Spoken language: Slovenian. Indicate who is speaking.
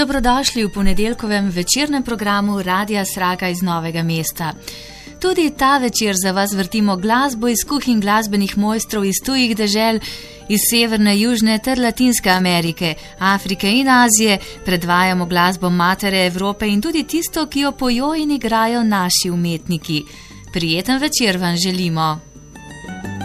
Speaker 1: Dobrodošli v ponedeljkovem večernem programu Radia Sraga iz Novega mesta. Tudi ta večer za vas vrtimo glasbo iz kuhinj glasbenih mojstrov iz tujih dežel, iz Severne, Južne ter Latinske Amerike, Afrike in Azije, predvajamo glasbo matere Evrope in tudi tisto, ki jo pojo in igrajo naši umetniki. Prijeten večer vam želimo.